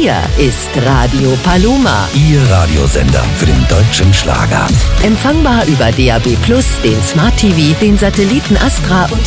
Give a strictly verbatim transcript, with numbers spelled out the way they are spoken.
Hier ist Radio Paloma. Ihr Radiosender für den deutschen Schlager. Empfangbar über D A B plus, den Smart T V, den Satelliten Astra und